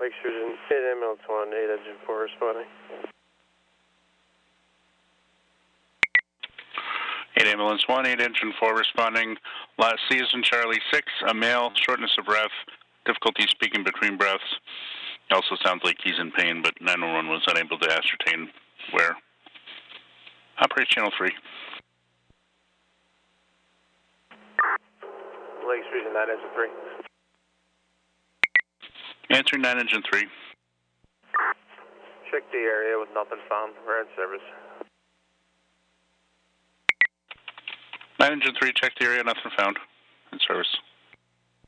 Lakes Region 8 ambulance 1, 8 engine 4 responding. 8 ambulance 1, 8 engine 4 responding. Last season, Charlie 6, a male, shortness of breath, difficulty speaking between breaths. It also sounds like he's in pain, but 911 was unable to ascertain where. Operate channel 3. Lakes Region 9 engine 3. Answering 9 engine 3. Check the area with nothing found. We're in service. 9 engine 3, check the area, nothing found. In service.